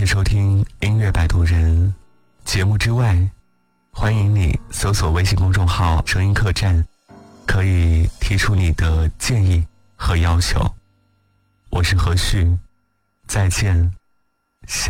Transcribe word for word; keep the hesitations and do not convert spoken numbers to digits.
谢收听音乐摆渡人。节目之外，欢迎你搜索微信公众号声音客栈，可以提出你的建议和要求。我是何旭，再见。